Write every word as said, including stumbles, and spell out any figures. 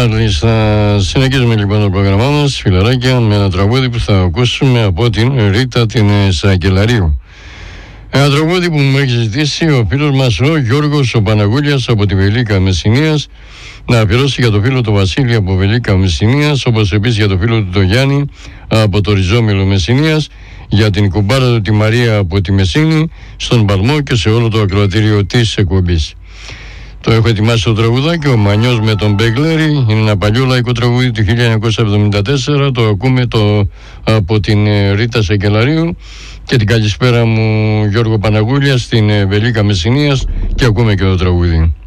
Μάλιστα, συνεχίζουμε λοιπόν το πρόγραμμά μας, φιλαράκια, με ένα τραγούδι που θα ακούσουμε από την Ρίτα την Σακελαρίου. Ένα τραγούδι που μου έχει ζητήσει ο φίλος μας ο Γιώργος ο Παναγούλιας από τη Βελίκα Μεσσηνίας, να αφιερώσει για το φίλο του Βασίλη από Βελίκα Μεσσηνίας, όπως επίσης για το φίλο του το Γιάννη από το Ριζόμιλο Μεσσηνίας, για την κουμπάρα του τη Μαρία από τη Μεσσίνη, στον Παλμό και σε όλο το ακροατήριο της εκπομπής. Το έχω ετοιμάσει το τραγουδάκι, ο Μανιός με τον Μπέγκλερη. Είναι ένα παλιό λαϊκό τραγούδι του χίλια εννιακόσια εβδομήντα τέσσερα. Το ακούμε το, από την Ρίτα Σακελαρίου. Και την καλησπέρα μου Γιώργο Παναγούλια στην Βελίκα Μεσσηνίας. Και ακούμε και το τραγούδι.